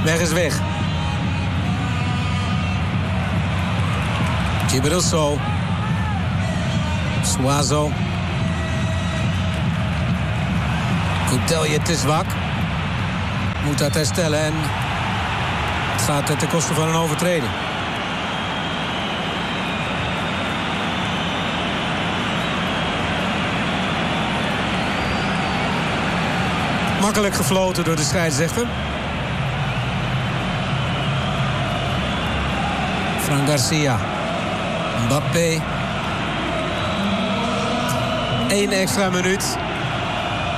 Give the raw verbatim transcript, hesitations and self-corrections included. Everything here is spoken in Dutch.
Weg is weg. Gibralso. Suazo. Goudelje te zwak. Moet dat herstellen en het gaat ten koste van een overtreding. Makkelijk gefloten door de scheidsrechter. Fran Garcia. Mbappé. Eén extra minuut.